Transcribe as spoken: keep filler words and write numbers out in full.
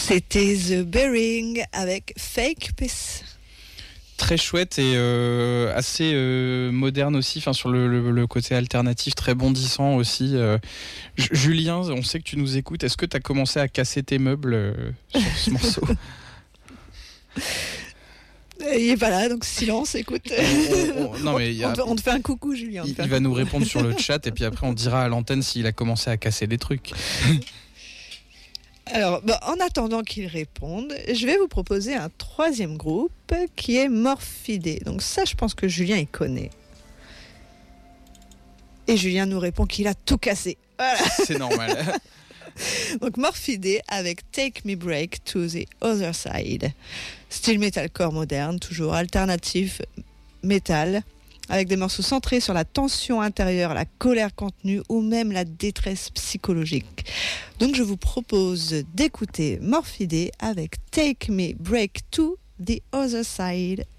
C'était The Bearing avec Fake Peace. Très chouette et euh, assez euh, moderne aussi, enfin sur le, le, le côté alternatif, très bondissant aussi. Euh, J- Julien, on sait que tu nous écoutes. Est-ce que tu as commencé à casser tes meubles euh, sur ce morceau? Il est pas là, donc silence, écoute. on, on, non, mais y a, on, te, on te fait un coucou, Julien. Il, il va nous répondre sur le chat et puis après on dira à l'antenne s'il a commencé à casser des trucs. Alors, bah, en attendant qu'il réponde, je vais vous proposer un troisième groupe qui est Morphidé. Donc ça, je pense que Julien, il connaît. Et Julien nous répond qu'il a tout cassé. Voilà. C'est normal. Donc Morphidé avec Take Me Break to the Other Side. Style metalcore moderne, toujours alternatif metal, avec des morceaux centrés sur la tension intérieure, la colère contenue ou même la détresse psychologique. Donc je vous propose d'écouter Morphidé avec Take Me Break to the Other Side.